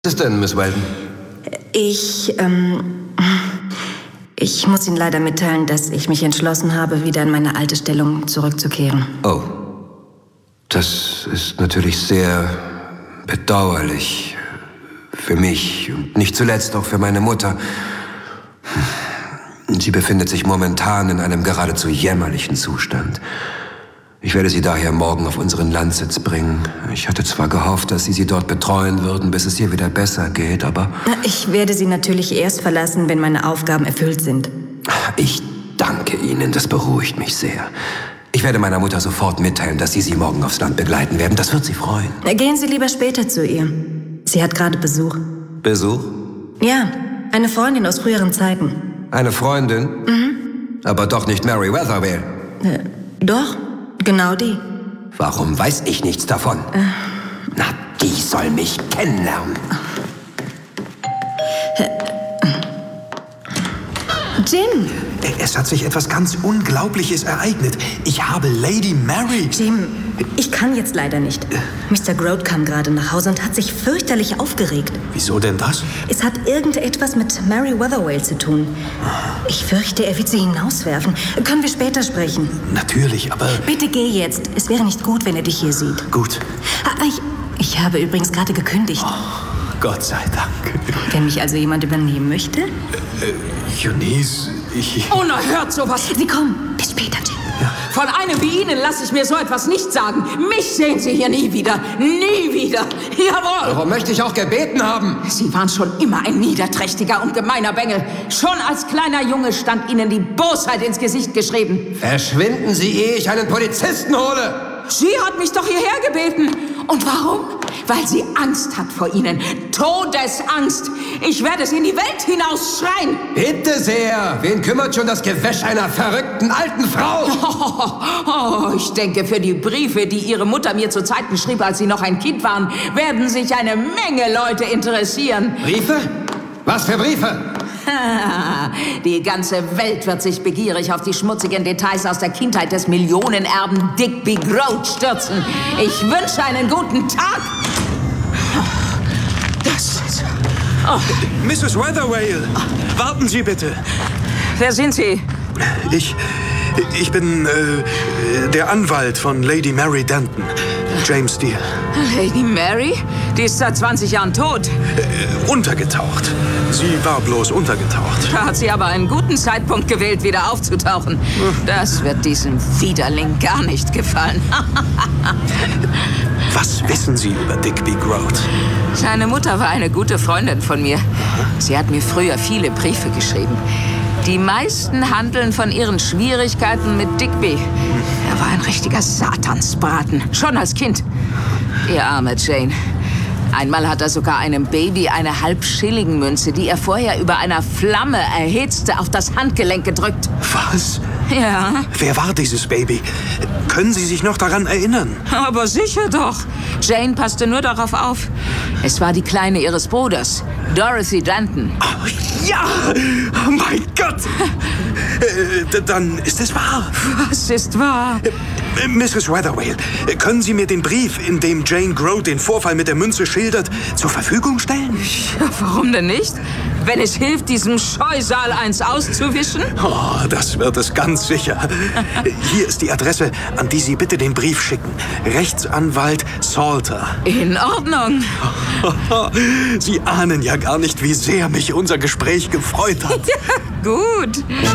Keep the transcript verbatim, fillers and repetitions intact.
Was ist denn, Miss Weldon? Ich, ähm... Ich muss Ihnen leider mitteilen, dass ich mich entschlossen habe, wieder in meine alte Stellung zurückzukehren. Oh. Das ist natürlich sehr bedauerlich. Für mich und nicht zuletzt auch für meine Mutter. Sie befindet sich momentan in einem geradezu jämmerlichen Zustand. Ich werde sie daher morgen auf unseren Landsitz bringen. Ich hatte zwar gehofft, dass Sie sie dort betreuen würden, bis es ihr wieder besser geht, aber... Ich werde Sie natürlich erst verlassen, wenn meine Aufgaben erfüllt sind. Ich danke Ihnen, das beruhigt mich sehr. Ich werde meiner Mutter sofort mitteilen, dass Sie sie morgen aufs Land begleiten werden. Das wird sie freuen. Gehen Sie lieber später zu ihr. Sie hat gerade Besuch. Besuch? Ja, eine Freundin aus früheren Zeiten. Eine Freundin? Mhm. Aber doch nicht Mary Weathervale. Äh, doch, genau die. Warum weiß ich nichts davon? Äh. Na, die soll mich kennenlernen. Jim! Es hat sich etwas ganz Unglaubliches ereignet. Ich habe Lady Mary... Jim, ich kann jetzt leider nicht. Mister Grote kam gerade nach Hause und hat sich fürchterlich aufgeregt. Wieso denn das? Es hat irgendetwas mit Mary Weathervale zu tun. Ich fürchte, er wird sie hinauswerfen. Können wir später sprechen? Natürlich, aber... Bitte geh jetzt. Es wäre nicht gut, wenn er dich hier sieht. Gut. Ah, ich, ich habe übrigens gerade gekündigt. Oh, Gott sei Dank. Wenn mich also jemand übernehmen möchte? Äh, Eunice, ich... Oh, na, hört sowas. Sie kommen. Bis später, Jim. Ja. Von einem wie Ihnen lasse ich mir so etwas nicht sagen. Mich sehen Sie hier nie wieder. Nie wieder. Jawohl. Darum möchte ich auch gebeten haben. Sie waren schon immer ein niederträchtiger und gemeiner Bengel. Schon als kleiner Junge stand Ihnen die Bosheit ins Gesicht geschrieben. Verschwinden Sie, ehe ich einen Polizisten hole. Sie hat mich doch hierher gebeten. Und warum? Weil sie Angst hat vor Ihnen. Todesangst. Ich werde es in die Welt hinausschreien. Bitte sehr. Wen kümmert schon das Gewäsch einer verrückten alten Frau? Oh, oh, ich denke, für die Briefe, die Ihre Mutter mir zu Zeiten schrieb, als Sie noch ein Kind waren, werden sich eine Menge Leute interessieren. Briefe? Was für Briefe? Die ganze Welt wird sich begierig auf die schmutzigen Details aus der Kindheit des Millionenerben Digby Grote stürzen. Ich wünsche einen guten Tag. Das ist... Oh. Misses Weathervale, warten Sie bitte. Wer sind Sie? Ich... Ich bin äh, der Anwalt von Lady Mary Denton, James Steele. Lady Mary? Die ist seit zwanzig Jahren tot. Äh, untergetaucht. Sie war bloß untergetaucht. Da hat sie aber einen guten Zeitpunkt gewählt, wieder aufzutauchen. Das wird diesem Widerling gar nicht gefallen. Was wissen Sie über Digby Grote? Seine Mutter war eine gute Freundin von mir. Sie hat mir früher viele Briefe geschrieben. Die meisten handeln von ihren Schwierigkeiten mit Digby. Er war ein richtiger Satansbraten, schon als Kind. Die arme Jane. Einmal hat er sogar einem Baby eine Halbschilling-Münze, die er vorher über einer Flamme erhitzte, auf das Handgelenk gedrückt. Was? Ja. Wer war dieses Baby? Können Sie sich noch daran erinnern? Aber sicher doch. Jane passte nur darauf auf. Es war die Kleine ihres Bruders, Dorothy Denton. Oh, ja! Oh mein Gott! äh, dann ist es wahr. Was ist wahr? Äh, Misses Weathervale, können Sie mir den Brief, in dem Jane Grote den Vorfall mit der Münze schildert, zur Verfügung stellen? Ja, warum denn nicht? Wenn es hilft, diesem Scheusal eins auszuwischen? Oh, das wird es ganz sicher. Hier ist die Adresse, an die Sie bitte den Brief schicken. Rechtsanwalt Salter. In Ordnung. Sie ahnen ja gar nicht, wie sehr mich unser Gespräch gefreut hat. Ja, gut.